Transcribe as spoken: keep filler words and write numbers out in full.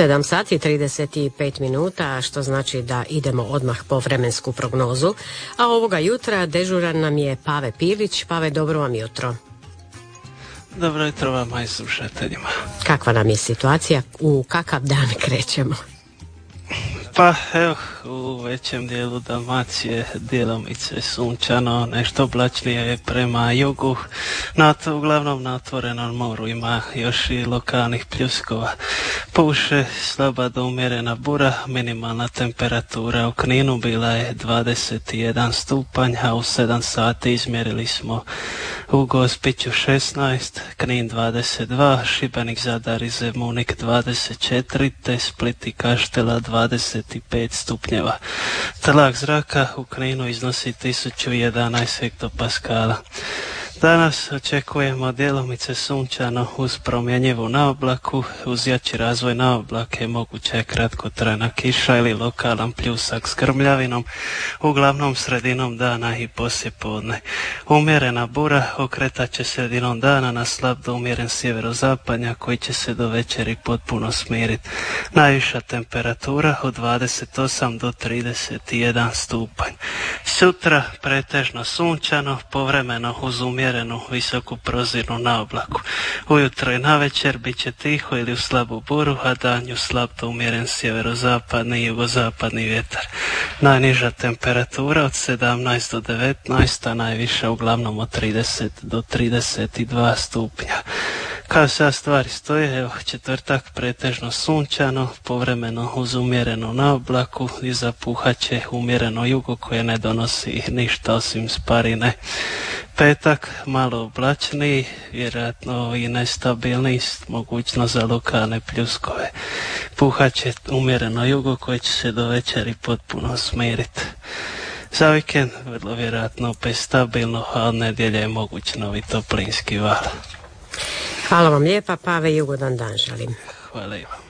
sedam sati i trideset pet minuta, što znači da idemo odmah po vremensku prognozu. A ovoga jutra dežuran nam je Pave Pilić. Pave, dobro vam jutro. Dobro jutro vama i slušateljima. Kakva nam je situacija? U kakav dan krećemo? Pa evo, u većem dijelu Dalmacije djelomice sunčano, nešto oblačnije je prema jugu, na to, uglavnom na otvorenom moru ima još i lokalnih pljuskova. Puše slaba do umjerena bura, minimalna temperatura u Kninu bila je dvadeset jedan stupanj, a u sedam sati izmjerili smo u Gospiću šesnaest, Knin dvadeset dva, Šibenik, Zadar i Zemunik dvadeset četiri, te Split i Kaštela dvadeset pet stupnjeva. Tlak zraka u Kninu iznosi tisuću jedanaest hektopaskala. Danas očekujemo djelomice sunčano uz promjenjivu naoblaku, uz jači razvoj naoblake moguća je kratkotrajna kiša ili lokalan pljusak s grmljavinom, uglavnom sredinom dana i poslijepodne. Umjerena bura okretat će sredinom dana na slab do umjeren sjeverozapadnjak koji će se do večeri potpuno smiriti. Najviša temperatura od dvadeset osam do trideset jedan stupanj. Sutra pretežno sunčano, povremeno uz umjerenu visoku prozirnu naoblaku. Ujutro i navečer bit će tiho ili u slabu buru, a danju slab do umjeren sjeverozapadni i jugozapadni vjetar. Najniža temperatura od sedamnaest do devetnaest, a najviša uglavnom od trideset do trideset dva stupnja. Kao sad stvari stoje, evo, četvrtak pretežno sunčano, povremeno uz umjerenu naoblaku i zapuhat će umjereno jugo koje ne donosi ništa osim sparine. Petak malo oblačniji, vjerojatno i nestabilniji, mogućnost za lokalne pljuskove. Puhat će umjereno jugo koje će se do večeri potpuno smiriti. Za vikend vrlo vjerojatno opet stabilno, a od nedjelje je moguć novi toplinski val. Hvala vam lijepa, Pave, i ugodan dan želim. Hvala i vam.